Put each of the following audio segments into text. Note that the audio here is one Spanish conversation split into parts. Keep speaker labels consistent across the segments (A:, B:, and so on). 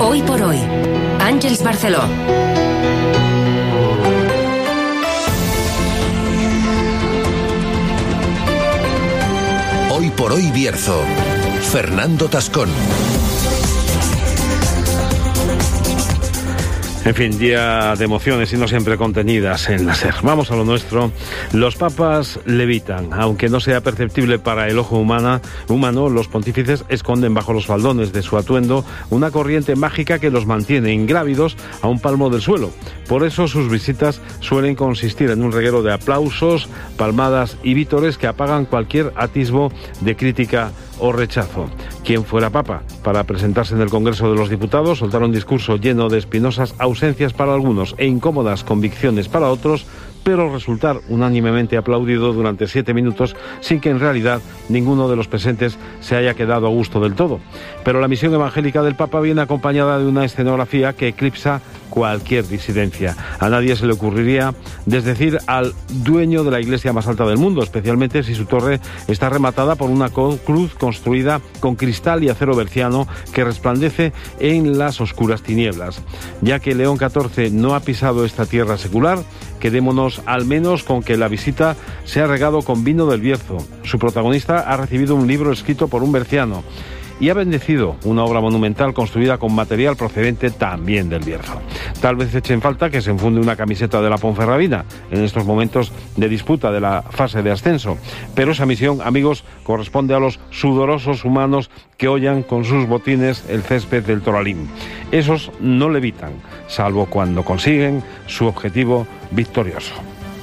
A: Hoy por hoy, Àngels Barceló.
B: Hoy por hoy Bierzo. Fernando Tascón.
C: En fin, día de emociones y no siempre contenidas en la SER. Vamos a lo nuestro. Los papas levitan. Aunque no sea perceptible para el ojo humano, los pontífices esconden bajo los faldones de su atuendo una corriente mágica que los mantiene ingrávidos a un palmo del suelo. Por eso sus visitas suelen consistir en un reguero de aplausos, palmadas y vítores que apagan cualquier atisbo de crítica o rechazo. Quien fuera papa para presentarse en el Congreso de los Diputados, soltar un discurso lleno de espinosas ausencias para algunos e incómodas convicciones para otros, pero resultar unánimemente aplaudido durante 7 minutos sin que en realidad ninguno de los presentes se haya quedado a gusto del todo. Pero la misión evangélica del Papa viene acompañada de una escenografía que eclipsa cualquier disidencia. A nadie se le ocurriría desdecir al dueño de la iglesia más alta del mundo, especialmente si su torre está rematada por una cruz construida con cristal y acero berciano que resplandece en las oscuras tinieblas. Ya que León XIV no ha pisado esta tierra secular, quedémonos al menos con que la visita se ha regado con vino del Bierzo. Su protagonista ha recibido un libro escrito por un berciano y ha bendecido una obra monumental construida con material procedente también del Bierzo. Tal vez eche en falta que se enfunde una camiseta de la Ponferradina en estos momentos de disputa de la fase de ascenso, pero esa misión, amigos, corresponde a los sudorosos humanos que hollan con sus botines el césped del Toralín. Esos no levitan, salvo cuando consiguen su objetivo victorioso.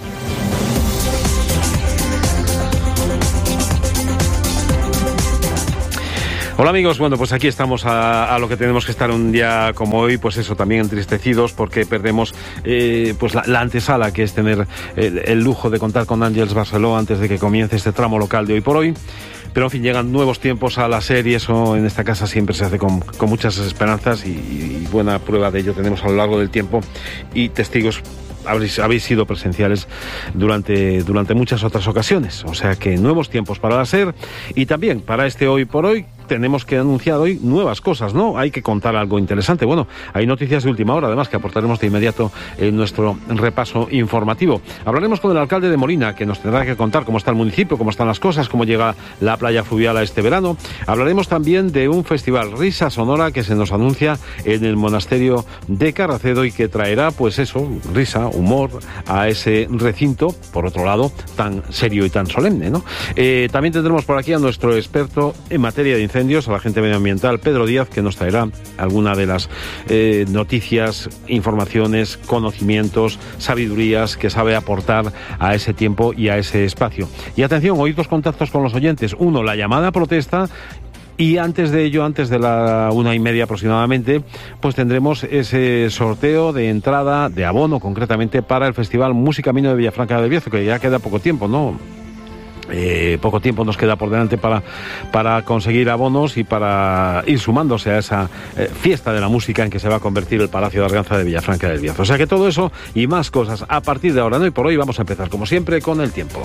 C: Hola amigos, bueno, pues aquí estamos a lo que tenemos que estar un día como hoy, pues eso, también entristecidos porque perdemos pues la antesala, que es tener el lujo de contar con Àngels Barceló antes de que comience este tramo local de Hoy por Hoy. Pero en fin, llegan nuevos tiempos a la SER y eso en esta casa siempre se hace con muchas esperanzas y buena prueba de ello tenemos a lo largo del tiempo y testigos. Habéis sido presenciales durante muchas otras ocasiones, o sea que nuevos tiempos para la SER y también para este Hoy por Hoy. Tenemos que anunciar hoy nuevas cosas, ¿no? Hay que contar algo interesante. Bueno, hay noticias de última hora, además, que aportaremos de inmediato en nuestro repaso informativo. Hablaremos con el alcalde de Molina, que nos tendrá que contar cómo está el municipio, cómo están las cosas, cómo llega la playa fluvial a este verano. Hablaremos también de un festival Risa Sonora que se nos anuncia en el monasterio de Carracedo y que traerá, pues eso, risa, humor a ese recinto, por otro lado, tan serio y tan solemne, ¿no? También tendremos por aquí a nuestro experto en materia de incendios, al agente medioambiental Pedro Díaz, que nos traerá alguna de las noticias, informaciones, conocimientos, sabidurías que sabe aportar a ese tiempo y a ese espacio. Y atención, hoy 2 contactos con los oyentes. Uno, la llamada a protesta. Y antes de ello, antes de la 1:30 aproximadamente, pues tendremos ese sorteo de entrada, de abono concretamente, para el Festival Música Camino de Villafranca del Bierzo, que ya queda poco tiempo, ¿no? Poco tiempo nos queda por delante para conseguir abonos y para ir sumándose a esa fiesta de la música en que se va a convertir el Palacio de Arganza de Villafranca del Bierzo. O sea que todo eso y más cosas a partir de ahora, ¿no? Y por hoy vamos a empezar, como siempre, con el tiempo.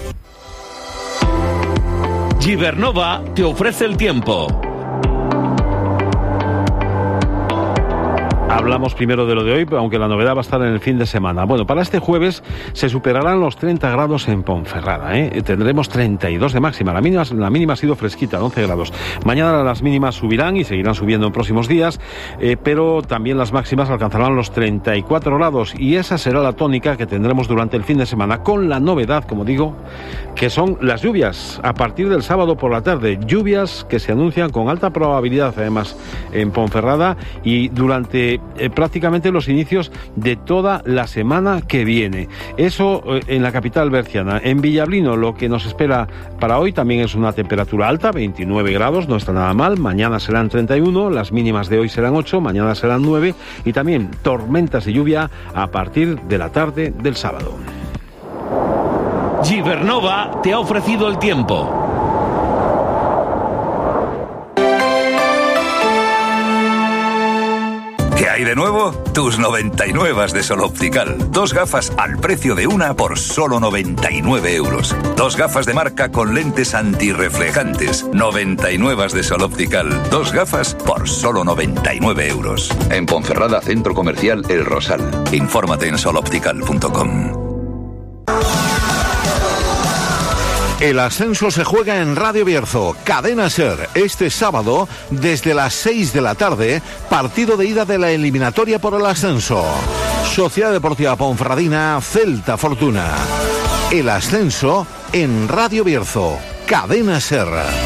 B: Gibernova te ofrece el tiempo.
C: Hablamos primero de lo de hoy, aunque la novedad va a estar en el fin de semana. Bueno, para este jueves se superarán los 30 grados en Ponferrada, Tendremos 32 de máxima. La mínima ha sido fresquita, 11 grados. Mañana las mínimas subirán y seguirán subiendo en próximos días, pero también las máximas alcanzarán los 34 grados y esa será la tónica que tendremos durante el fin de semana, con la novedad, como digo, que son las lluvias a partir del sábado por la tarde. Lluvias que se anuncian con alta probabilidad, además, en Ponferrada y durante prácticamente los inicios de toda la semana que viene. Eso en la capital berciana. En Villablino lo que nos espera para hoy también es una temperatura alta, 29 grados, no está nada mal. Mañana serán 31, las mínimas de hoy serán 8, mañana serán 9 y también tormentas y lluvia a partir de la tarde del sábado.
B: Gibernova te ha ofrecido el tiempo. ¿Qué hay
D: de nuevo? Tus 99 de Sol Optical. 2 gafas al precio de una por solo 99 euros. 2 gafas de marca con lentes antirreflejantes. 99 de Sol Optical. 2 gafas por solo 99 euros. En Ponferrada, Centro Comercial El Rosal. Infórmate en soloptical.com.
E: El ascenso se juega en Radio Bierzo, Cadena SER, este sábado desde las 6 de la tarde, partido de ida de la eliminatoria por el ascenso. Sociedad Deportiva Ponferradina, Celta Fortuna. El ascenso en Radio Bierzo, Cadena SER.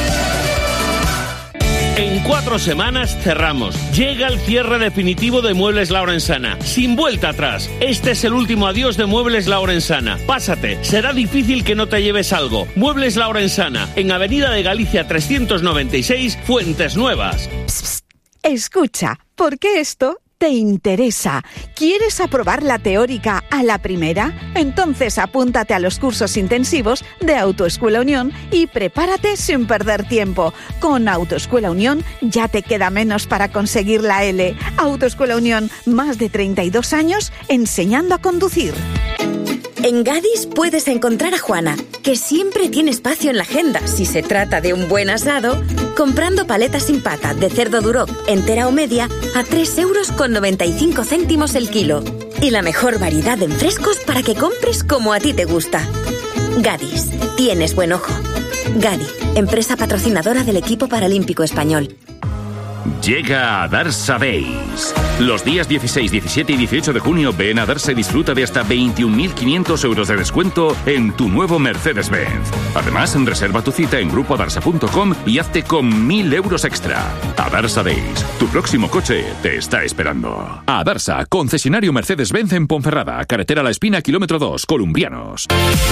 B: En 4 semanas cerramos. Llega el cierre definitivo de Muebles La Orensana. Sin vuelta atrás. Este es el último adiós de Muebles La Orensana. Pásate. Será difícil que no te lleves algo. Muebles La Orensana. En Avenida de Galicia 396, Fuentes Nuevas.
F: Psst, psst. Escucha, ¿por qué esto te interesa? ¿Quieres aprobar la teórica a la primera? Entonces apúntate a los cursos intensivos de Autoescuela Unión y prepárate sin perder tiempo. Con Autoescuela Unión ya te queda menos para conseguir la L. Autoescuela Unión, más de 32 años enseñando a conducir.
G: En Gadis puedes encontrar a Juana, que siempre tiene espacio en la agenda si se trata de un buen asado, comprando paletas sin pata de cerdo duroc, entera o media, a 3,95 € el kilo. Y la mejor variedad en frescos para que compres como a ti te gusta. Gadis, tienes buen ojo. Gadi, empresa patrocinadora del equipo paralímpico español.
H: Llega a Darsa Days. Los días 16, 17 y 18 de junio ven a Darsa y disfruta de hasta 21.500 € de descuento en tu nuevo Mercedes-Benz. Además, reserva tu cita en grupodarsa.com y hazte con 1.000 € extra. A Darsa Days, tu próximo coche te está esperando. A Darsa, concesionario Mercedes-Benz en Ponferrada, carretera La Espina, kilómetro 2, Columbianos.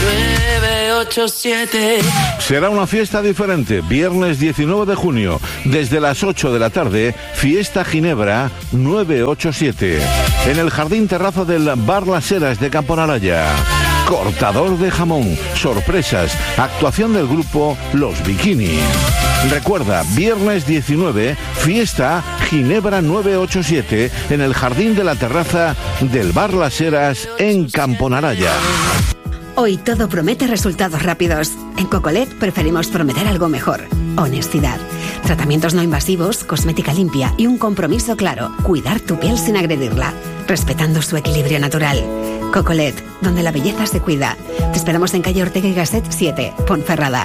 E: 987. Será una fiesta diferente, viernes 19 de junio, desde las 8 de la tarde, Fiesta Ginebra 987, en el jardín terrazo del Bar Las Heras de Camponaraya. Cortador de jamón, sorpresas, actuación del grupo Los Bikini. Recuerda, viernes 19, Fiesta Ginebra 987, en el jardín de la terraza del Bar Las Heras en Camponaraya.
I: Hoy todo promete resultados rápidos. En Cocolet preferimos prometer algo mejor. Honestidad. Tratamientos no invasivos, cosmética limpia y un compromiso claro. Cuidar tu piel sin agredirla, respetando su equilibrio natural. Cocolet, donde la belleza se cuida. Te esperamos en calle Ortega y Gasset 7, Ponferrada.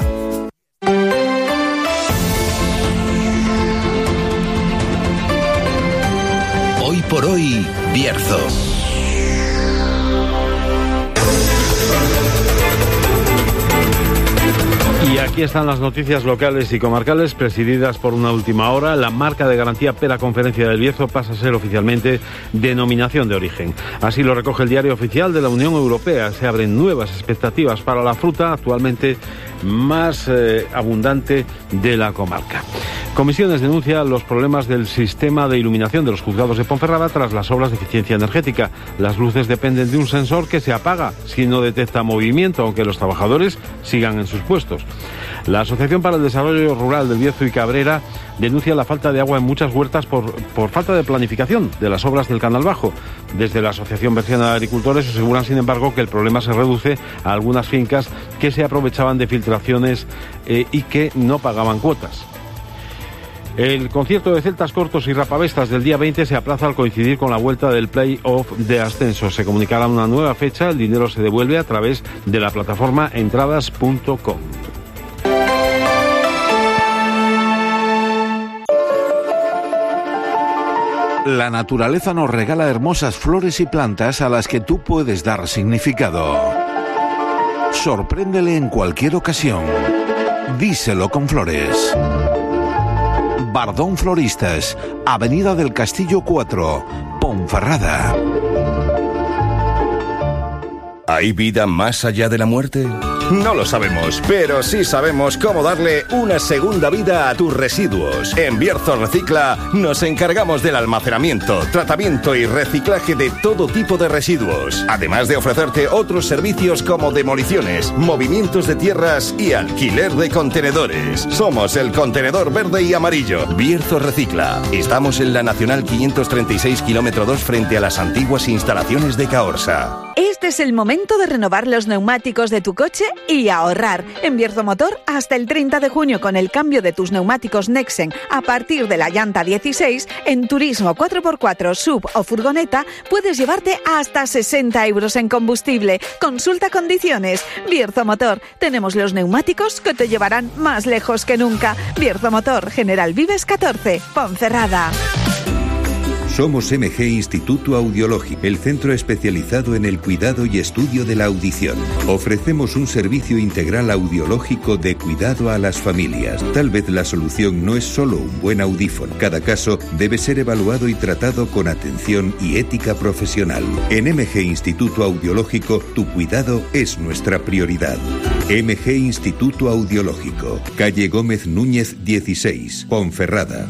B: Hoy por hoy, Bierzo.
C: Y aquí están las noticias locales y comarcales presididas por Una Última Hora. La marca de garantía Pera Conferencia del Bierzo pasa a ser oficialmente denominación de origen. Así lo recoge el Diario Oficial de la Unión Europea. Se abren nuevas expectativas para la fruta actualmente más abundante de la comarca. Comisiones denuncia los problemas del sistema de iluminación de los juzgados de Ponferrada tras las obras de eficiencia energética. Las luces dependen de un sensor que se apaga si no detecta movimiento, aunque los trabajadores sigan en sus puestos. La Asociación para el Desarrollo Rural del Bierzo y Cabrera denuncia la falta de agua en muchas huertas por falta de planificación de las obras del Canal Bajo. Desde la Asociación Berciana de Agricultores aseguran, sin embargo, que el problema se reduce a algunas fincas que se aprovechaban de filtraciones y que no pagaban cuotas. El concierto de Celtas Cortos y Rapavestas del día 20 se aplaza al coincidir con la vuelta del play-off de ascenso. Se comunicará una nueva fecha, el dinero se devuelve a través de la plataforma entradas.com.
E: La naturaleza nos regala hermosas flores y plantas a las que tú puedes dar significado. Sorpréndele en cualquier ocasión. Díselo con flores. Bardón Floristas, Avenida del Castillo 4, Ponferrada.
D: ¿Hay vida más allá de la muerte?
J: No lo sabemos, pero sí sabemos cómo darle una segunda vida a tus residuos. En Bierzo Recicla nos encargamos del almacenamiento, tratamiento y reciclaje de todo tipo de residuos, además de ofrecerte otros servicios como demoliciones, movimientos de tierras y alquiler de contenedores. Somos el contenedor verde y amarillo. Bierzo Recicla. Estamos en la Nacional 536 km 2 frente a las antiguas instalaciones de Caorsa.
F: Este es el momento de renovar los neumáticos de tu coche y ahorrar. En Bierzo Motor, hasta el 30 de junio con el cambio de tus neumáticos Nexen a partir de la llanta 16, en turismo 4x4, sub o furgoneta, puedes llevarte hasta 60 euros en combustible. Consulta condiciones. Bierzo Motor. Tenemos los neumáticos que te llevarán más lejos que nunca. Bierzo Motor, General Vives 14, Ponferrada.
K: Somos MG Instituto Audiológico, el centro especializado en el cuidado y estudio de la audición. Ofrecemos un servicio integral audiológico de cuidado a las familias. Tal vez la solución no es solo un buen audífono. Cada caso debe ser evaluado y tratado con atención y ética profesional. En MG Instituto Audiológico, tu cuidado es nuestra prioridad. MG Instituto Audiológico, calle Gómez Núñez 16, Ponferrada.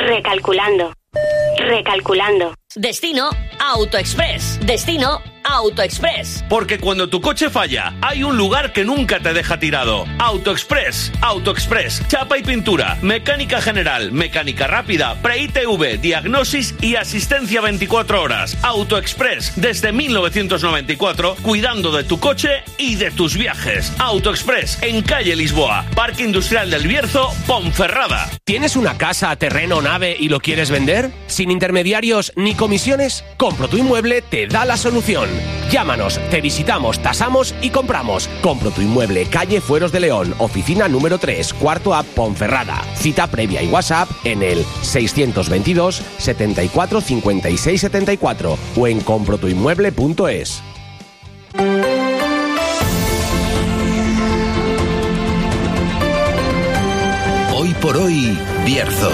L: Recalculando. Destino AutoExpress. Destino AutoExpress.
B: Porque cuando tu coche falla, hay un lugar que nunca te deja tirado. AutoExpress. AutoExpress. Chapa y pintura, mecánica general, mecánica rápida, pre-ITV, diagnosis y asistencia 24 horas. AutoExpress. Desde 1994, cuidando de tu coche y de tus viajes. AutoExpress. En calle Lisboa, Parque Industrial del Bierzo, Ponferrada.
M: ¿Tienes una casa, terreno, nave y lo quieres vender? Sin intermediarios ni comisiones, Compro tu Inmueble te da la solución. Llámanos, te visitamos, tasamos y compramos. Compro tu Inmueble, calle Fueros de León, oficina número 3, cuarto A, Ponferrada. Cita previa y WhatsApp en el 622 74 56 74 o en comprotuinmueble.es.
K: Hoy por hoy, Bierzo.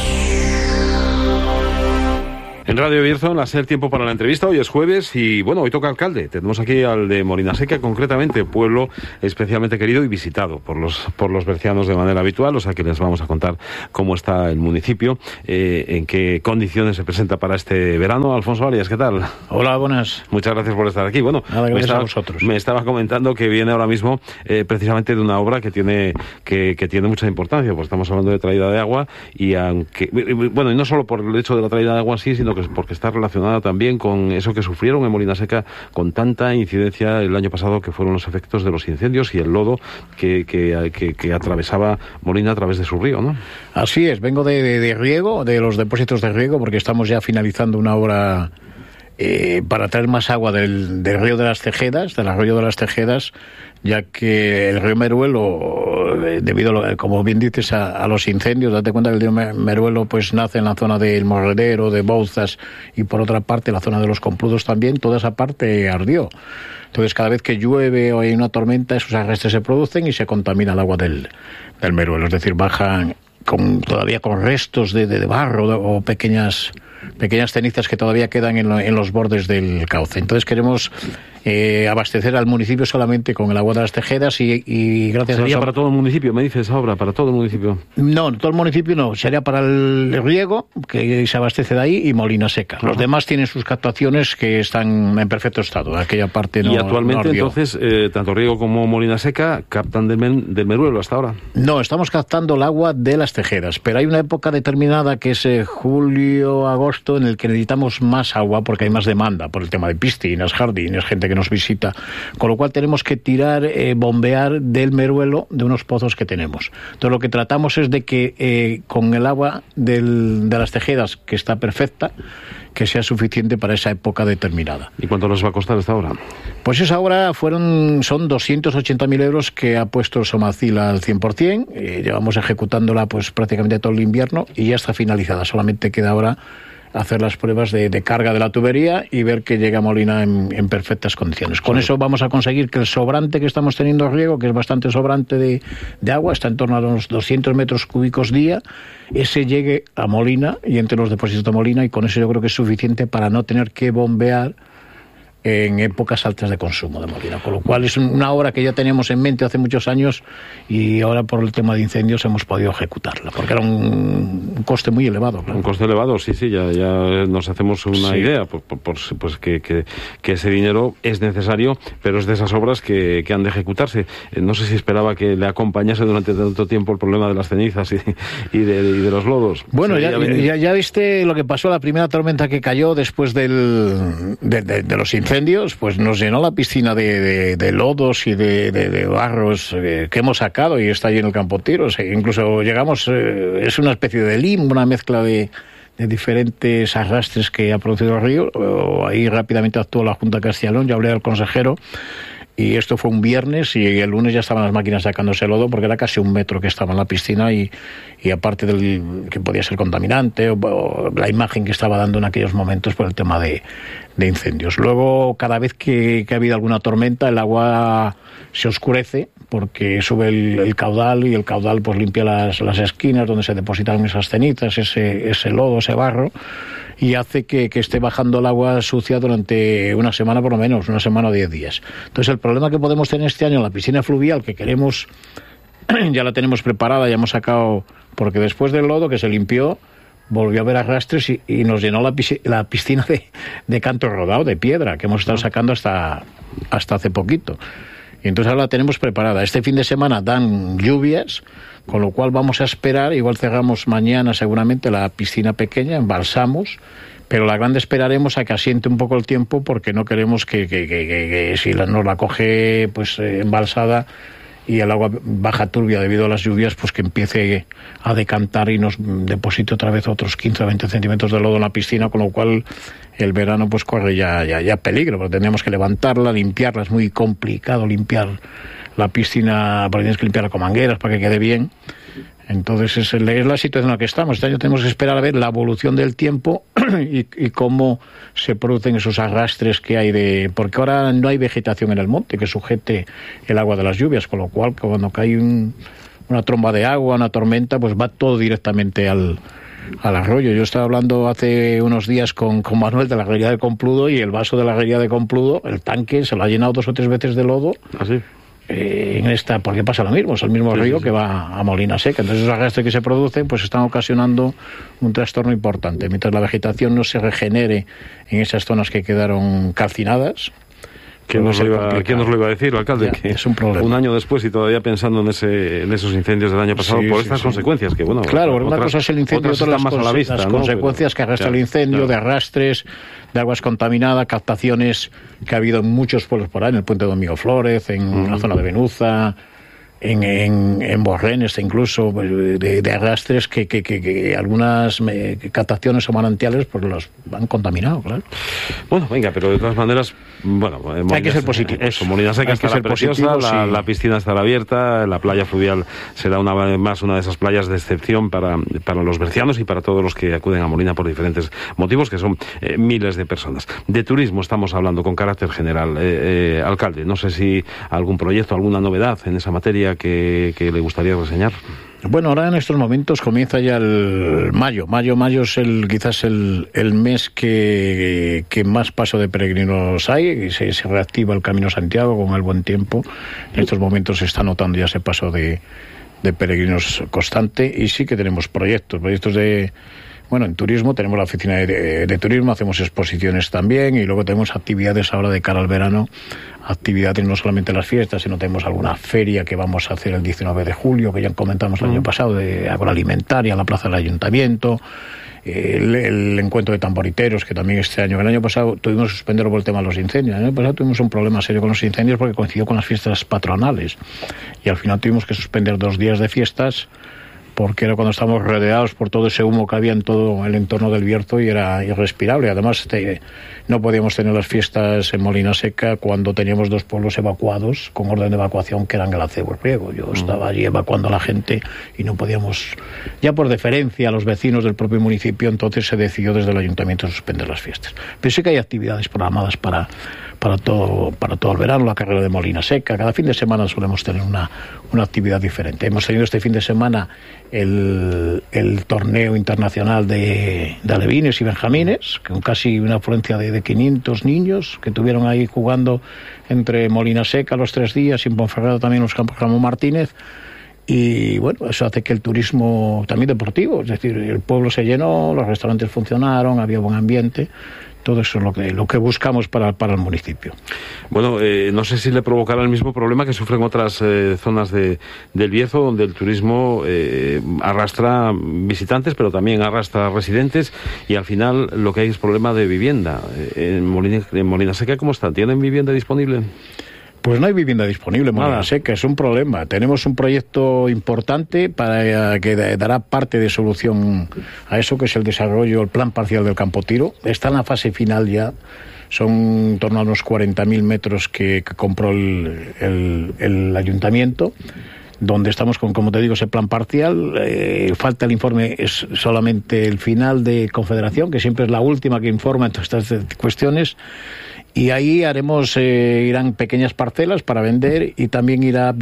C: En Radio Bierzo, en la SER, tiempo para la entrevista. Hoy es jueves y, bueno, hoy toca alcalde. Tenemos aquí al de Molinaseca, concretamente, pueblo especialmente querido y visitado por los bercianos de manera habitual, o sea que les vamos a contar cómo está el municipio, en qué condiciones se presenta para este verano. Alfonso Arias, ¿qué tal?
N: Hola, buenas.
C: Muchas gracias por estar aquí. Bueno,
N: nada, gracias a vosotros.
C: Me estaba comentando que viene ahora mismo precisamente de una obra que tiene mucha importancia, pues estamos hablando de traída de agua y aunque, bueno, y no solo por el hecho de la traída de agua en sí, sino que porque está relacionada también con eso que sufrieron en Molinaseca con tanta incidencia el año pasado, que fueron los efectos de los incendios y el lodo que atravesaba Molina a través de su río, ¿no?
N: Así es, vengo de riego, de los depósitos de riego, porque estamos ya finalizando una obra para traer más agua del río de las Tejedas, del arroyo de las Tejedas, ya que el río Meruelo, debido, como bien dices, a los incendios, date cuenta que el río Meruelo pues nace en la zona del Morredero, de Bouzas, y por otra parte la zona de los Compludos también, toda esa parte ardió. Entonces cada vez que llueve o hay una tormenta, esos arrestes se producen y se contamina el agua del Meruelo, es decir, bajan todavía con restos de barro o pequeñas cenizas que todavía quedan en los bordes del cauce. Entonces queremos abastecer al municipio solamente con el agua de las Tejedas y gracias a eso...
C: ¿Sería para todo el municipio, me dices ahora, para todo el municipio?
N: No, todo el municipio no, sería para el riego, que se abastece de ahí, y Molinaseca. Los demás tienen sus captaciones que están en perfecto estado, aquella parte no.
C: Y actualmente
N: no
C: entonces, tanto riego como Molinaseca captan del Meruelo hasta ahora.
N: No, estamos captando el agua de las Tejedas, pero hay una época determinada que es julio, agosto, en el que necesitamos más agua porque hay más demanda por el tema de piscinas, jardines, gente que nos visita, con lo cual tenemos que bombear del Meruelo de unos pozos que tenemos. Entonces lo que tratamos es de que con el agua de las Tejedas, que está perfecta, que sea suficiente para esa época determinada.
C: ¿Y cuánto nos va a costar esta obra?
N: Pues esa obra son 280.000 euros que ha puesto Somacil al 100%, llevamos ejecutándola pues prácticamente todo el invierno y ya está finalizada, solamente queda ahora hacer las pruebas de carga de la tubería y ver que llega a Molina en perfectas condiciones. Con eso vamos a conseguir que el sobrante que estamos teniendo de riego, que es bastante sobrante de agua, está en torno a los 200 metros cúbicos día, ese llegue a Molina y entre los depósitos de Molina, y con eso yo creo que es suficiente para no tener que bombear en épocas altas de consumo de Molina, con lo cual es una obra que ya teníamos en mente hace muchos años y ahora por el tema de incendios hemos podido ejecutarla, porque era un coste muy elevado. Claro.
C: Un coste elevado, sí, ya nos hacemos una idea, pues que ese dinero es necesario, pero es de esas obras que han de ejecutarse. No sé si esperaba que le acompañase durante tanto tiempo el problema de las cenizas y de los lodos.
N: Bueno, ya viste lo que pasó, la primera tormenta que cayó después de los incendios, pues nos llenó la piscina de lodos y de barros que hemos sacado y está allí en el campo Tiros. Incluso llegamos, es una especie de limbo, una mezcla de diferentes arrastres que ha producido el río. Ahí rápidamente actuó la Junta de Castilla y León, ya hablé al consejero. Y esto fue un viernes y el lunes ya estaban las máquinas sacándose lodo porque era casi 1 metro que estaba en la piscina y aparte del que podía ser contaminante o la imagen que estaba dando en aquellos momentos por el tema de incendios. Luego, cada vez que ha habido alguna tormenta, el agua se oscurece porque sube el caudal y el caudal pues limpia las esquinas donde se depositaron esas cenizas, ese lodo, ese barro, y hace que esté bajando el agua sucia durante una semana por lo menos, una semana o 10 días. Entonces el problema que podemos tener este año en la piscina fluvial, que queremos, ya la tenemos preparada, ya hemos sacado, porque después del lodo que se limpió, volvió a haber arrastres y nos llenó la piscina de canto rodado, de piedra, que hemos estado sacando hasta hace poquito. Y entonces ahora la tenemos preparada. Este fin de semana dan lluvias, con lo cual vamos a esperar, igual cerramos mañana seguramente la piscina pequeña, embalsamos, pero la grande esperaremos a que asiente un poco el tiempo porque no queremos que si nos la coge pues embalsada y el agua baja turbia debido a las lluvias, pues que empiece a decantar y nos deposite otra vez otros 15 o 20 centímetros de lodo en la piscina, con lo cual el verano pues corre ya peligro, porque tendríamos que levantarla, limpiarla, es muy complicado limpiar la piscina, porque tienes que limpiarla con mangueras para que quede bien. Entonces es la situación en la que estamos. Este año tenemos que esperar a ver la evolución del tiempo y cómo se producen esos arrastres que hay porque ahora no hay vegetación en el monte que sujete el agua de las lluvias, con lo cual cuando cae una tromba de agua, una tormenta, pues va todo directamente al arroyo. Yo estaba hablando hace unos días con Manuel de la Guería de Compludo y el vaso de la Guería de Compludo, el tanque se lo ha llenado 2 o 3 veces de lodo.
C: ¿Así?
N: Porque pasa lo mismo, es el mismo río que va a Molina Seca. Entonces esos arrastres que se producen pues están ocasionando un trastorno importante. Mientras la vegetación no se regenere en esas zonas que quedaron calcinadas.
C: ¿Quién nos lo iba a decir, alcalde?
N: Que es un problema.
C: Un año después y todavía pensando en esos incendios del año pasado por estas consecuencias que
N: claro, una cosa es el incendio, otras las consecuencias que arrastra el incendio, de arrastres, de aguas contaminadas, captaciones que ha habido en muchos pueblos por ahí, en el puente de Domingo Flórez, en la zona de Benuza, en Borrenes incluso, de arrastres que algunas captaciones o manantiales pues los han contaminado, claro.
C: Bueno, venga, pero de todas maneras,
N: hay que ser positivos.
C: Eso, Molina Seca estará preciosa, la piscina estará abierta, la playa fluvial será una vez más una de esas playas de excepción para los bercianos y para todos los que acuden a Molina por diferentes motivos, que son miles de personas. De turismo estamos hablando con carácter general. Alcalde, no sé si algún proyecto, alguna novedad en esa materia que le gustaría reseñar.
N: Bueno, ahora en estos momentos comienza ya el mayo. Mayo es quizás el mes que más paso de peregrinos hay, y se reactiva el Camino Santiago con el buen tiempo. En estos momentos se está notando ya ese paso de peregrinos constante, y sí que tenemos proyectos en turismo tenemos la oficina de turismo, hacemos exposiciones también, y luego tenemos actividades ahora de cara al verano, actividades no solamente las fiestas, sino tenemos alguna feria que vamos a hacer el 19 de julio, que ya comentamos el año pasado, de agroalimentaria en la plaza del Ayuntamiento, el encuentro de tamboriteros, que también el año pasado tuvimos que suspenderlo por el tema de los incendios. El año pasado tuvimos un problema serio con los incendios porque coincidió con las fiestas patronales, y al final tuvimos que suspender 2 días de fiestas, porque era cuando estábamos rodeados por todo ese humo que había en todo el entorno del Bierzo y era irrespirable. Además, no podíamos tener las fiestas en Molina Seca cuando teníamos 2 pueblos evacuados con orden de evacuación, que eran Galacebo y Riego. Yo estaba allí evacuando a la gente y no podíamos, ya por deferencia a los vecinos del propio municipio, entonces se decidió desde el ayuntamiento suspender las fiestas. Pero sí que hay actividades programadas para todo el verano, la carrera de Molina Seca. Cada fin de semana solemos tener una actividad diferente. Hemos tenido este fin de semana el torneo internacional de alevines y benjamines, con casi una afluencia de 500 niños que tuvieron ahí jugando entre Molina Seca los 3 días y en Ponferrada también los campos Ramón Martínez. Y bueno, eso hace que el turismo también deportivo, es decir, el pueblo se llenó, los restaurantes funcionaron, había buen ambiente. Todo eso es lo que buscamos para el municipio.
C: Bueno, no sé si le provocará el mismo problema que sufren otras zonas del Bierzo, donde el turismo arrastra visitantes, pero también arrastra residentes, y al final lo que hay es problema de vivienda. En Molina Seca, ¿cómo está? ¿Tienen vivienda disponible?
N: Pues no hay vivienda disponible en Molina Seca, es un problema. Tenemos un proyecto importante que dará parte de solución a eso, que es el desarrollo, el plan parcial del Campo Tiro. Está en la fase final ya, son en torno a unos 40.000 metros que compró el ayuntamiento, donde estamos con, como te digo, ese plan parcial. Falta el informe, es solamente el final de Confederación, que siempre es la última que informa en todas estas cuestiones. Y ahí irán pequeñas parcelas para vender, y también irá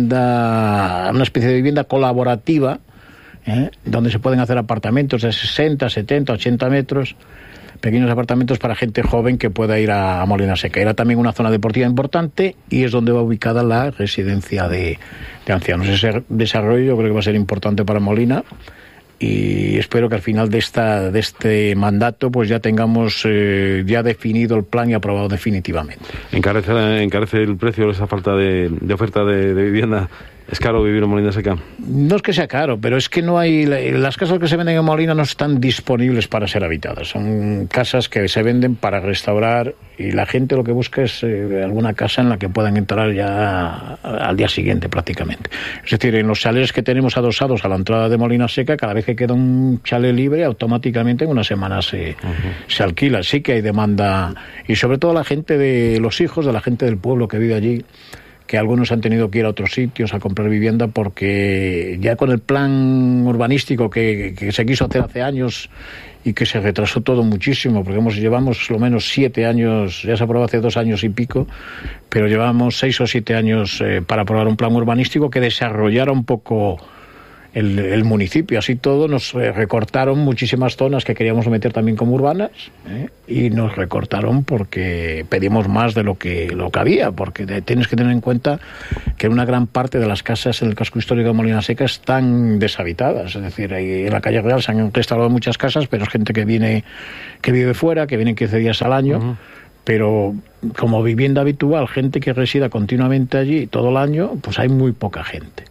N: una especie de vivienda colaborativa, donde se pueden hacer apartamentos de 60, 70, 80 metros, pequeños apartamentos para gente joven que pueda ir a Molina Seca. Era también una zona deportiva importante y es donde va ubicada la residencia de ancianos. Ese desarrollo yo creo que va a ser importante para Molina. Y espero que al final de este mandato pues ya tengamos ya definido el plan y aprobado definitivamente.
C: ¿Encarece el precio esa falta de oferta de vivienda? ¿Es caro vivir en Molina Seca?
N: No es que sea caro, pero es que no hay... Las casas que se venden en Molina no están disponibles para ser habitadas. Son casas que se venden para restaurar, y la gente lo que busca es alguna casa en la que puedan entrar ya al día siguiente prácticamente. Es decir, en los chalets que tenemos adosados a la entrada de Molina Seca, cada vez que queda un chalet libre, automáticamente en una semana se alquila. Sí que hay demanda, y sobre todo la gente de los hijos de la gente del pueblo que vive allí, que algunos han tenido que ir a otros sitios a comprar vivienda porque ya con el plan urbanístico que se quiso hacer hace años y que se retrasó todo muchísimo, porque llevamos lo menos 7 años, ya se aprobó hace 2 años y pico, pero llevamos 6 o 7 años para aprobar un plan urbanístico que desarrollara un poco el municipio. Así todo nos recortaron muchísimas zonas que queríamos meter también como urbanas, y nos recortaron porque pedimos más de lo que había, porque tienes que tener en cuenta que una gran parte de las casas en el casco histórico de Molina Seca están deshabitadas. Es decir, en la calle Real se han restaurado muchas casas, pero es gente que vive fuera, que vienen 15 días al año. Pero como vivienda habitual, gente que resida continuamente allí todo el año, pues hay muy poca gente,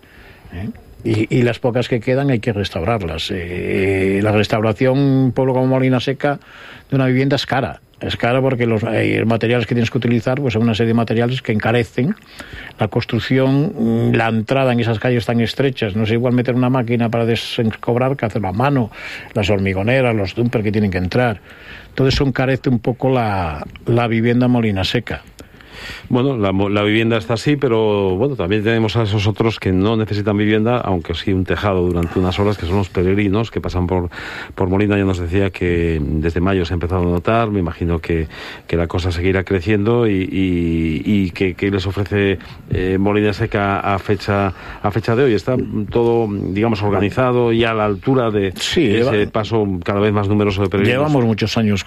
N: Y las pocas que quedan hay que restaurarlas. La restauración en un pueblo como Molina Seca de una vivienda es cara. Es cara porque los materiales que tienes que utilizar pues son una serie de materiales que encarecen la construcción, la entrada en esas calles tan estrechas. No es igual meter una máquina para descobrar que hacerlo a mano, las hormigoneras, los dumpers que tienen que entrar. Todo eso encarece un poco la vivienda Molina Seca.
C: Bueno, la vivienda está así, pero bueno, también tenemos a esos otros que no necesitan vivienda, aunque sí un tejado durante unas horas, que son los peregrinos que pasan por Molina. Ya nos decía que desde mayo se ha empezado a notar. Me imagino que la cosa seguirá creciendo y que les ofrece Molina Seca a fecha de hoy. Está todo, digamos, organizado y a la altura de ese paso cada vez más numeroso de peregrinos.
N: Llevamos muchos años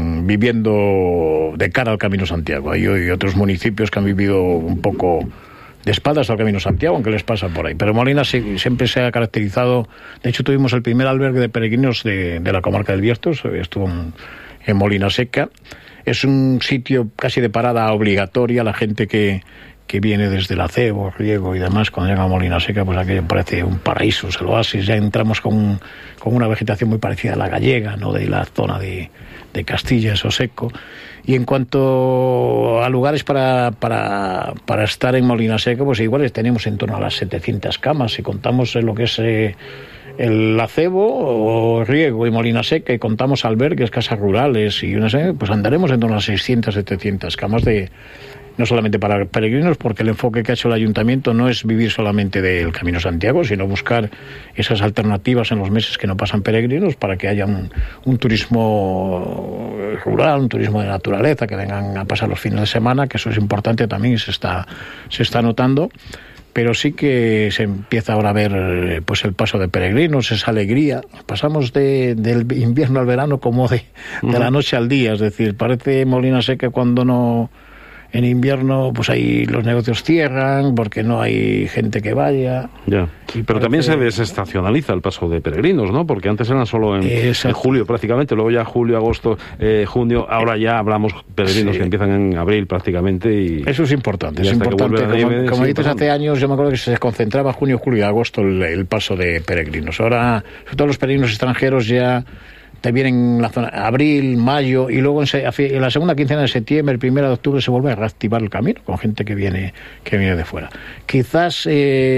N: viviendo de cara al Camino Santiago. Hay otros municipios que han vivido un poco de espaldas al Camino Santiago, aunque les pasa por ahí. Pero Molina siempre se ha caracterizado. De hecho, tuvimos el primer albergue de peregrinos de la comarca del Bierzo, estuvo en Molina Seca. Es un sitio casi de parada obligatoria. La gente que viene desde el Acebo, Riego y demás, cuando llega a Molina Seca, pues aquello parece un paraíso, es el oasis. Ya entramos con una vegetación muy parecida a la gallega, no de la zona de Castilla, eso seco. Y en cuanto a lugares para estar en Molina Seca, pues igual tenemos en torno a las 700 camas. Si contamos lo que es el Acebo, o Riego y Molina Seca, y contamos albergues, casas rurales, y pues andaremos en torno a 600, 700 camas no solamente para peregrinos, porque el enfoque que ha hecho el ayuntamiento no es vivir solamente del Camino Santiago, sino buscar esas alternativas en los meses que no pasan peregrinos para que haya un turismo rural, un turismo de naturaleza, que vengan a pasar los fines de semana, que eso es importante también y se está notando. pero sí que se empieza ahora a ver pues el paso de peregrinos, esa alegría. Pasamos del invierno al verano como de la noche al día, es decir, parece Molina Seca cuando no... En invierno, pues ahí los negocios cierran porque no hay gente que vaya.
C: Ya. Pero también se desestacionaliza el paso de peregrinos, ¿no? Porque antes eran solo en julio prácticamente, luego ya julio, agosto, junio. Ahora ya hablamos peregrinos que empiezan en abril prácticamente. Y
N: eso es importante, es importante. Como dices, hace años yo me acuerdo que se concentraba junio, julio y agosto el paso de peregrinos. Ahora, sobre todo los peregrinos extranjeros ya... te vienen en la zona abril, mayo, y luego en la segunda quincena de septiembre, el 1 de octubre, se vuelve a reactivar el camino con gente que viene de fuera. Quizás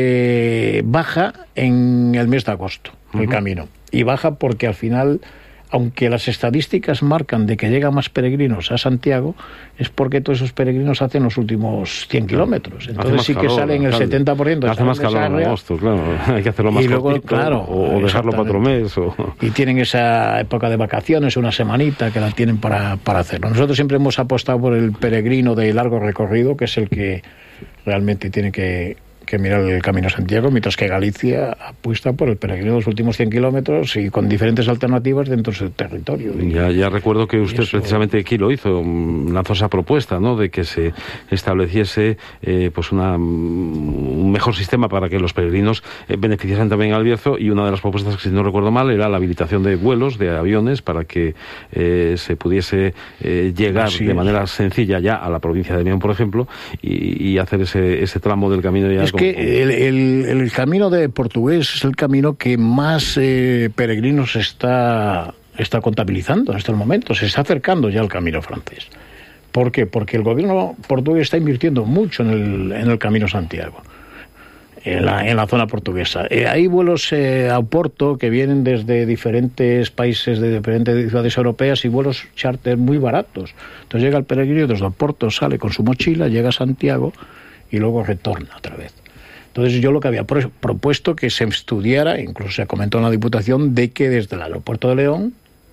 N: baja en el mes de agosto el camino, y baja porque al final, aunque las estadísticas marcan de que llegan más peregrinos a Santiago, es porque todos esos peregrinos hacen los últimos 100 kilómetros. Entonces sí que salen el 70%.
C: Hace más calor en agosto, claro. Hay que hacerlo más cortito,
N: claro,
C: o dejarlo para otro mes.
N: Y tienen esa época de vacaciones, una semanita que la tienen para hacerlo. Nosotros siempre hemos apostado por el peregrino de largo recorrido, que es el que realmente tiene que mirar el Camino a Santiago, mientras que Galicia apuesta por el peregrino de los últimos 100 kilómetros y con diferentes alternativas dentro de su territorio.
C: Ya recuerdo que usted precisamente aquí lo hizo, lanzó esa propuesta, ¿no?, de que se estableciese pues un mejor sistema para que los peregrinos beneficiasen también al Bierzo, y una de las propuestas, que si no recuerdo mal, era la habilitación de vuelos, de aviones, para que se pudiese llegar de manera sencilla ya a la provincia de León, por ejemplo, y hacer ese tramo del camino ya.
N: Que el camino de portugués es el camino que más peregrinos está contabilizando en estos momentos. Se está acercando ya al camino francés. ¿Por qué? Porque el gobierno portugués está invirtiendo mucho en el Camino Santiago, en la zona portuguesa. Hay vuelos a Oporto que vienen desde diferentes países, de diferentes ciudades europeas, y vuelos charter muy baratos. Entonces llega el peregrino desde Oporto, sale con su mochila, llega a Santiago y luego retorna otra vez. Entonces yo lo que había propuesto que se estudiara, incluso se comentó en la Diputación, de que desde el aeropuerto de León,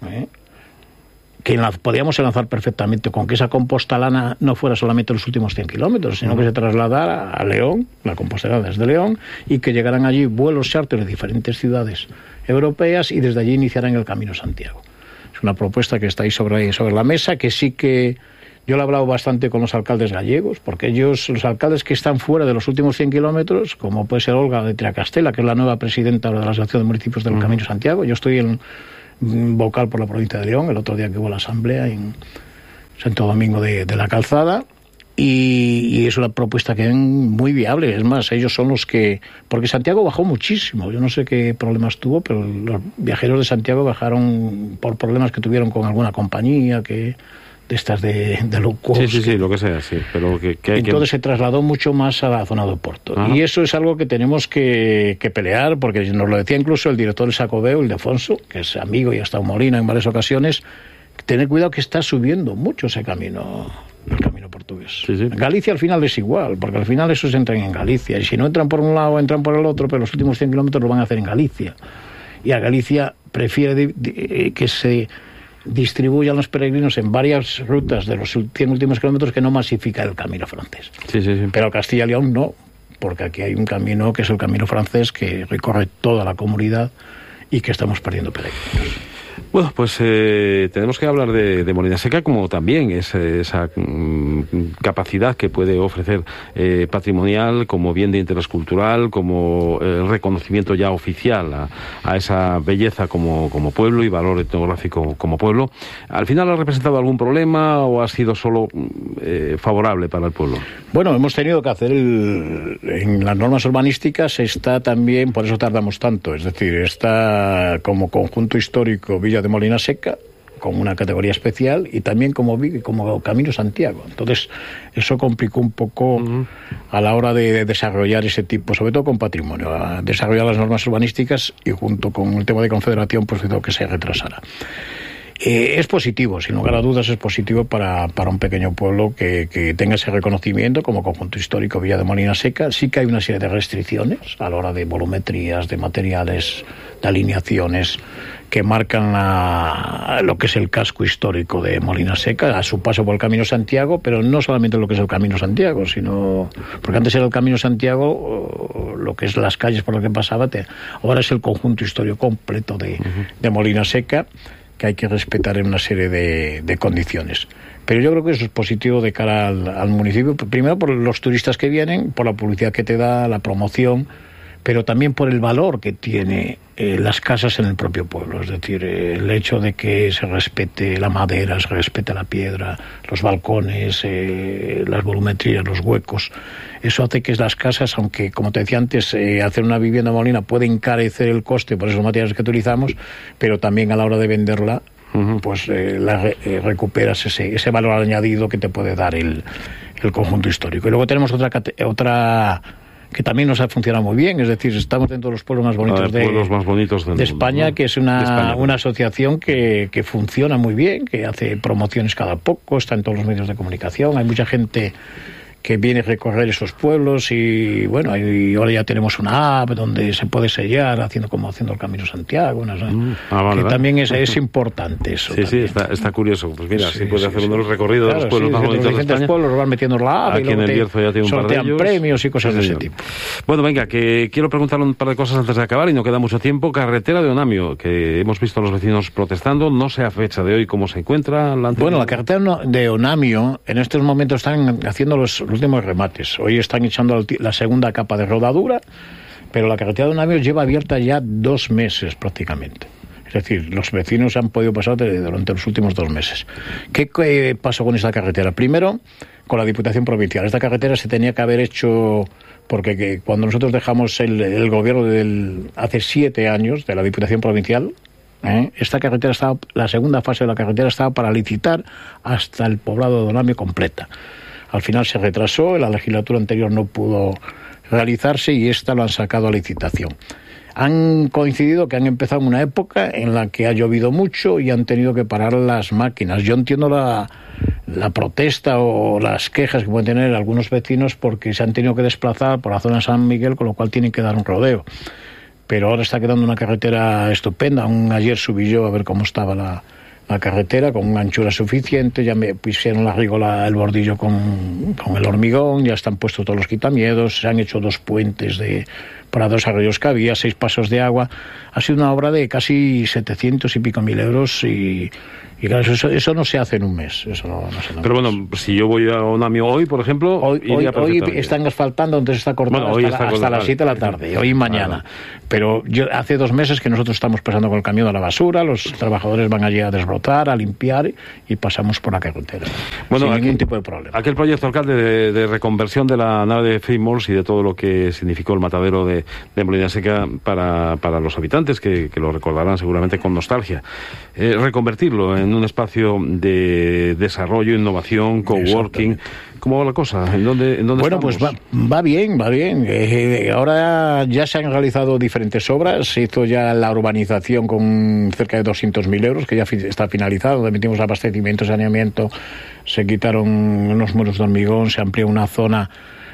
N: que podíamos enlazar perfectamente con que esa compostelana no fuera solamente los últimos 100 kilómetros, sino que se trasladara a León, la compostelana desde León, y que llegaran allí vuelos charter de diferentes ciudades europeas y desde allí iniciaran el Camino Santiago. Es una propuesta que está ahí sobre la mesa, que sí que yo lo he hablado bastante con los alcaldes gallegos, porque los alcaldes que están fuera de los últimos 100 kilómetros, como puede ser Olga de Triacastela, que es la nueva presidenta de la Asociación de Municipios del Camino Santiago, yo estoy en vocal por la provincia de León, el otro día que hubo la asamblea en Santo Domingo de la Calzada, y es una propuesta que ven muy viable. Es más, ellos son los que... Porque Santiago bajó muchísimo, yo no sé qué problemas tuvo, pero los viajeros de Santiago bajaron por problemas que tuvieron con alguna compañía de estas de low cost.
C: Sí, lo que sea, sí. Pero que
N: entonces se trasladó mucho más a la zona de Oporto. Ajá. Y eso es algo que tenemos que pelear, porque nos lo decía incluso el director del Sacobeo, Ildefonso, que es amigo y ha estado en Molina en varias ocasiones, tener cuidado que está subiendo mucho ese camino, el camino portugués. Sí. Galicia al final es igual, porque al final esos entran en Galicia, y si no entran por un lado, entran por el otro, pero los últimos 100 kilómetros lo van a hacer en Galicia. Y a Galicia prefiere que se distribuyan los peregrinos en varias rutas de los 100 últimos kilómetros, que no masifica el camino francés.
C: Sí.
N: Pero Castilla y León no, porque aquí hay un camino que es el camino francés, que recorre toda la comunidad y que estamos perdiendo peregrinos.
C: Bueno, pues tenemos que hablar de Molina Seca, como también esa capacidad que puede ofrecer patrimonial, como bien de interés cultural, como reconocimiento ya oficial a esa belleza como pueblo y valor etnográfico como pueblo. ¿Al final ha representado algún problema o ha sido solo favorable para el pueblo?
N: Bueno, hemos tenido que hacer en las normas urbanísticas está también, por eso tardamos tanto, es decir, está como conjunto histórico Villa de Molina Seca, como una categoría especial, y también como Camino Santiago. Entonces, eso complicó un poco a la hora de desarrollar ese tipo, sobre todo con patrimonio, a desarrollar las normas urbanísticas, y junto con el tema de confederación, pues hizo que se retrasara. Es positivo, sin lugar a dudas es positivo para un pequeño pueblo que tenga ese reconocimiento como conjunto histórico Villa de Molina Seca. Sí que hay una serie de restricciones a la hora de volumetrías, de materiales, de alineaciones que marcan lo que es el casco histórico de Molina Seca a su paso por el Camino Santiago, pero no solamente lo que es el Camino Santiago, sino porque antes era el Camino Santiago, lo que es las calles por las que pasaba, ahora es el conjunto histórico completo de Molina Seca, que hay que respetar en una serie de condiciones. Pero yo creo que eso es positivo de cara al municipio, primero por los turistas que vienen, por la publicidad que te da, la promoción, pero también por el valor que tiene las casas en el propio pueblo. Es decir, el hecho de que se respete la madera, se respete la piedra, los balcones, las volumetrías, los huecos. Eso hace que las casas, aunque, como te decía antes, hacer una vivienda molina puede encarecer el coste por esos materiales que utilizamos, pero también a la hora de venderla, pues recuperas ese valor añadido que te puede dar el conjunto histórico. Y luego tenemos otra que también nos ha funcionado muy bien, es decir, estamos dentro de los pueblos más bonitos de España, que es una asociación que funciona muy bien, que hace promociones cada poco, está en todos los medios de comunicación, hay mucha gente que viene a recorrer esos pueblos y bueno, ahora ya tenemos una app donde se puede sellar haciendo el Camino Santiago, que también es importante eso.
C: Sí, está curioso. Pues mira, sí, puede hacer uno el recorrido de los pueblos más bonitos de España.
N: Pueblos van metiendo la app
C: aquí y luego en el Bierzo ya tiene un par de ellos.
N: Premios y cosas de ese tipo.
C: Bueno, venga, que quiero preguntarle un par de cosas antes de acabar y no queda mucho tiempo. Carretera de Onamio, que hemos visto a los vecinos protestando, no sé a fecha de hoy cómo se encuentra.
N: Bueno, la carretera de Onamio en estos momentos están haciendo los últimos remates. Hoy están echando la segunda capa de rodadura, pero la carretera de Onamio lleva abierta ya 2 meses prácticamente. Es decir, los vecinos han podido pasar durante los últimos 2 meses. ¿Qué pasó con esta carretera? Primero, con la Diputación Provincial. Esta carretera se tenía que haber hecho porque cuando nosotros dejamos el gobierno hace 7 años de la Diputación Provincial, esta carretera la segunda fase de la carretera estaba para licitar hasta el poblado de Onamio completa. Al final se retrasó, la legislatura anterior no pudo realizarse y esta lo han sacado a licitación. Han coincidido que han empezado en una época en la que ha llovido mucho y han tenido que parar las máquinas. Yo entiendo la protesta o las quejas que pueden tener algunos vecinos porque se han tenido que desplazar por la zona de San Miguel, con lo cual tienen que dar un rodeo. Pero ahora está quedando una carretera estupenda. Ayer subí yo a ver cómo estaba la carretera, con una anchura suficiente, ya me pusieron la rígola, el bordillo con el hormigón, ya están puestos todos los quitamiedos, se han hecho 2 puentes para 2 arroyos que había, 6 pasos de agua. Ha sido una obra de casi 700 y pico mil euros y claro, eso no se hace en un mes. Eso no se hace.
C: Pero bueno, si yo voy a Onamio hoy, por ejemplo,
N: hoy están asfaltando, entonces está cortado hasta las 7 de la tarde, hoy y mañana. Pero hace 2 meses que nosotros estamos pasando con el camión de la basura, los trabajadores van allí a desbrotar, a limpiar y pasamos por la carretera.
C: Bueno,
N: sin ningún tipo de problema.
C: Aquel proyecto, alcalde, de reconversión de la nave de Famous y de todo lo que significó el matadero de Molina Seca para los habitantes, que lo recordarán seguramente con nostalgia. Reconvertirlo en un espacio de desarrollo, innovación, coworking. ¿Cómo va la cosa? ¿En dónde
N: bueno,
C: estamos?
N: Pues va bien. Ahora ya se han realizado diferentes obras. Se hizo ya la urbanización con cerca de 200.000 euros, que ya está finalizado, donde metimos abastecimiento, saneamiento, se quitaron unos muros de hormigón, se amplió una zona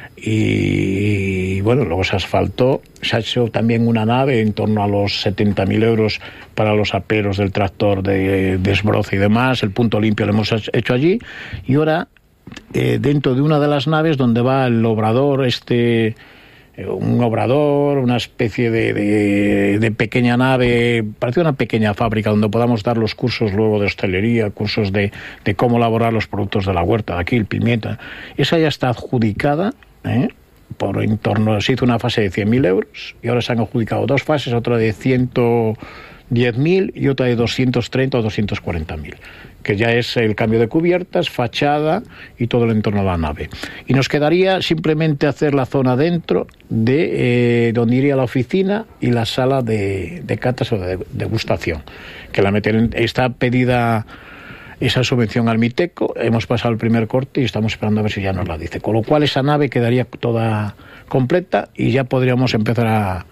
N: y bueno, luego se asfaltó. Se ha hecho también una nave en torno a los 70.000 euros para los aperos del tractor de desbroce y demás. El punto limpio lo hemos hecho allí y ahora dentro de una de las naves donde va el obrador, un obrador, una especie de pequeña nave, parece una pequeña fábrica donde podamos dar los cursos luego de hostelería, cursos de cómo elaborar los productos de la huerta, de aquí el pimiento. Esa ya está adjudicada, por en torno, se hizo una fase de 100.000 euros y ahora se han adjudicado 2 fases, otra de 110.000 y otra de 230 o 240.000, que ya es el cambio de cubiertas, fachada y todo el entorno de la nave. Y nos quedaría simplemente hacer la zona dentro de donde iría la oficina y la sala de catas o de degustación, que está pedida esa subvención al Miteco. Hemos pasado el primer corte y estamos esperando a ver si ya nos la dice, con lo cual esa nave quedaría toda completa y ya podríamos empezar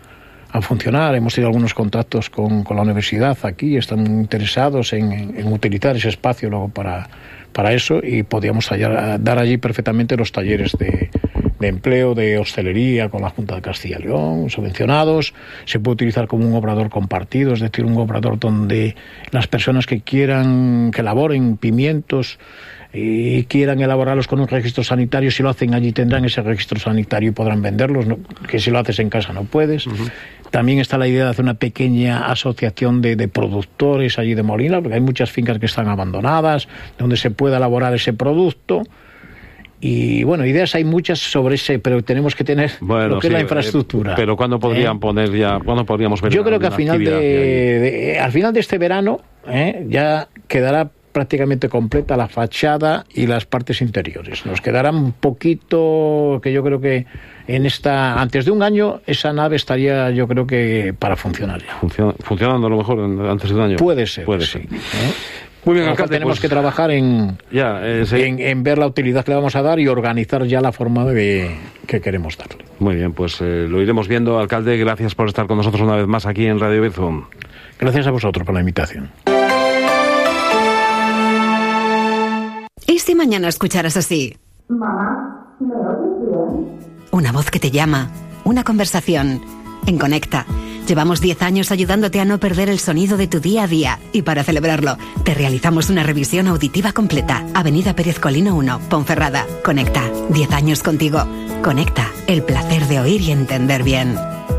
N: a funcionar. Hemos tenido algunos contactos con la universidad aquí, están interesados en utilizar ese espacio luego para eso, y podíamos dar allí perfectamente los talleres de empleo, de hostelería con la Junta de Castilla y León, subvencionados. Se puede utilizar como un obrador compartido, es decir, un obrador donde las personas que quieran, que elaboren pimientos y quieran elaborarlos con un registro sanitario, si lo hacen allí tendrán ese registro sanitario y podrán venderlos, ¿no? Que si lo haces en casa no puedes. También está la idea de hacer una pequeña asociación de productores allí de Molina, porque hay muchas fincas que están abandonadas, donde se pueda elaborar ese producto. Y bueno, ideas hay muchas sobre ese, pero tenemos que tener lo que es la infraestructura.
C: Pero ¿cuándo podrían poner ya? ¿Cuándo podríamos ver?
N: Yo creo que al final de este verano ya quedará prácticamente completa la fachada y las partes interiores. Nos quedará un poquito, que yo creo que antes de un año esa nave estaría, yo creo que para funcionar ya.
C: Funcionando a lo mejor antes de un año.
N: Puede ser. Sí.
C: Muy bien, alcalde,
N: tenemos que trabajar en ver la utilidad que le vamos a dar y organizar ya la forma que queremos darle.
C: Muy bien, pues lo iremos viendo. Alcalde, gracias por estar con nosotros una vez más aquí en Radio Bierzo.
N: Gracias a vosotros por la invitación.
I: ¿Y si mañana escucharas así?
O: Mamá, ¿me oyes bien?
I: Una voz que te llama, una conversación. En Conecta, llevamos 10 años ayudándote a no perder el sonido de tu día a día. Y para celebrarlo, te realizamos una revisión auditiva completa. Avenida Pérez Colino 1, Ponferrada. Conecta, 10 años contigo. Conecta, el placer de oír y entender bien.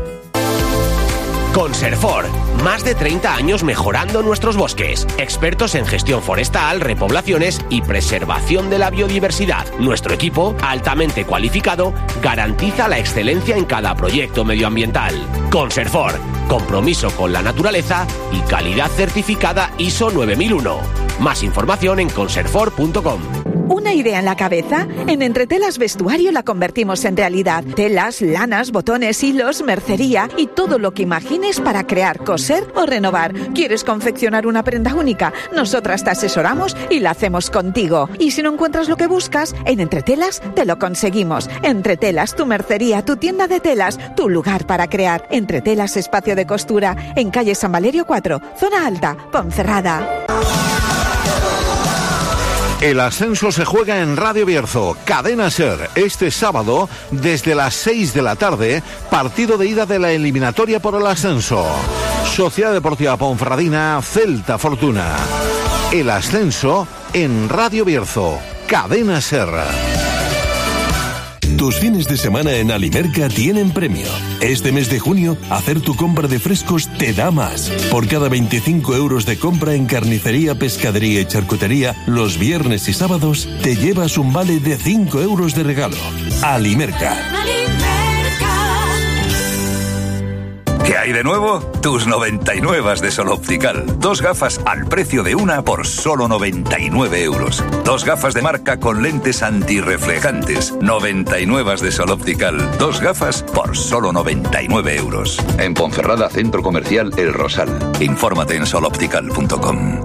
M: Conserfor, más de 30 años mejorando nuestros bosques. Expertos en gestión forestal, repoblaciones y preservación de la biodiversidad. Nuestro equipo, altamente cualificado, garantiza la excelencia en cada proyecto medioambiental. Conserfor, compromiso con la naturaleza y calidad certificada ISO 9001. Más información en conserfor.com.
F: ¿Una idea en la cabeza? En Entretelas Vestuario la convertimos en realidad. Telas, lanas, botones, hilos, mercería y todo lo que imagines para crear, coser o renovar. ¿Quieres confeccionar una prenda única? Nosotras te asesoramos y la hacemos contigo. Y si no encuentras lo que buscas, en Entretelas te lo conseguimos. Entretelas, tu mercería, tu tienda de telas, tu lugar para crear. Entretelas Espacio de Costura, en calle San Valerio 4, Zona Alta, Ponferrada.
E: El ascenso se juega en Radio Bierzo, Cadena SER, este sábado desde las 6 de la tarde, partido de ida de la eliminatoria por el ascenso. Sociedad Deportiva Ponferradina, Celta Fortuna. El ascenso en Radio Bierzo, Cadena SER.
P: Tus fines de semana en Alimerca tienen premio. Este mes de junio, hacer tu compra de frescos te da más. Por cada 25 euros de compra en carnicería, pescadería y charcutería, los viernes y sábados, te llevas un vale de 5 euros de regalo. Alimerca.
D: ¿Qué hay de nuevo? Tus 99 de Sol Optical. 2 gafas al precio de una por solo 99 euros. 2 gafas de marca con lentes antirreflejantes. 99 de Sol Optical. 2 gafas por solo 99 euros. En Ponferrada, Centro Comercial El Rosal. Infórmate en soloptical.com.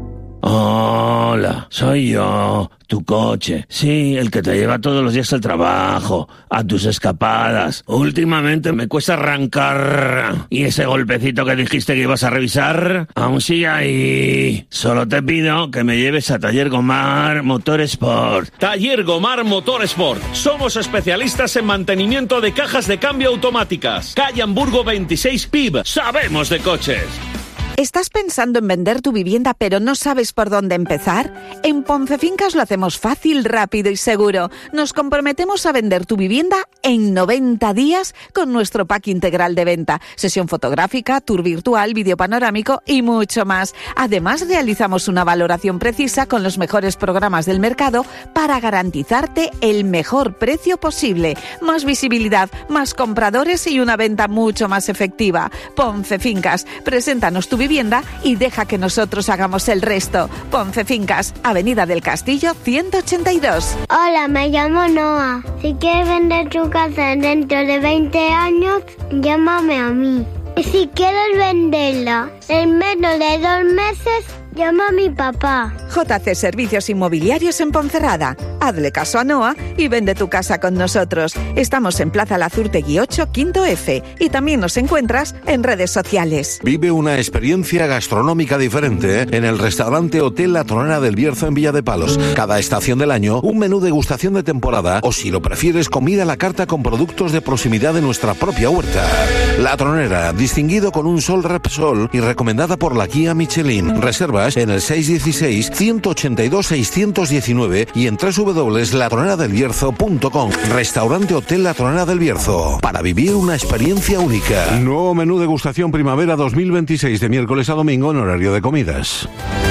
B: Hola, soy yo, tu coche. Sí, el que te lleva todos los días al trabajo, a tus escapadas. Últimamente me cuesta arrancar. ¿Y ese golpecito que dijiste que ibas a revisar? Aún sigue ahí. Solo te pido que me lleves a Taller Gomar Motorsport. Taller Gomar Motorsport. Somos especialistas en mantenimiento de cajas de cambio automáticas. Calle Hamburgo 26 PIB. Sabemos de coches.
F: ¿Estás pensando en vender tu vivienda pero no sabes por dónde empezar? En Poncefincas lo hacemos fácil, rápido y seguro. Nos comprometemos a vender tu vivienda en 90 días con nuestro pack integral de venta. Sesión fotográfica, tour virtual, vídeo panorámico y mucho más. Además, realizamos una valoración precisa con los mejores programas del mercado para garantizarte el mejor precio posible. Más visibilidad, más compradores y una venta mucho más efectiva. Poncefincas, preséntanos tu vivienda y deja que nosotros hagamos el resto. Poncefincas, Avenida del Castillo 182.
O: Hola, me llamo Noa. Si quieres vender tu casa dentro de 20 años, llámame a mí. Y si quieres venderla en menos de 2 meses, llama a mi papá.
F: JC Servicios Inmobiliarios en Ponferrada. Hazle caso a Noa y vende tu casa con nosotros. Estamos en Plaza Lazurtegui 8, Quinto F, y también nos encuentras en redes sociales.
E: Vive una experiencia gastronómica diferente en el restaurante Hotel La Tronera del Bierzo en Villa de Palos. Cada estación del año, un menú degustación de temporada o, si lo prefieres, comida a la carta con productos de proximidad de nuestra propia huerta. La Tronera, distinguido con un Sol Repsol y recomendada por la guía Michelin. Reservas en el 616-182-619 y en www.latroneradelbierzo.com. Restaurante Hotel La Tronera del Bierzo, para vivir una experiencia única. Nuevo menú degustación primavera 2026 de miércoles a domingo en horario de comidas.